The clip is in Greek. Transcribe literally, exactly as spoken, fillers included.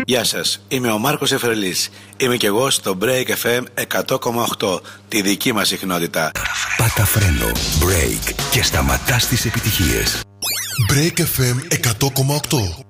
Γεια σας, είμαι ο Μάρκος Εφρελής. Είμαι και εγώ στο Break εφ εμ εκατό κόμμα οκτώ, τη δική μας συχνότητα. Πάτα φρένο, break και σταματάς τις επιτυχίες. Break εφ εμ εκατό κόμμα οκτώ.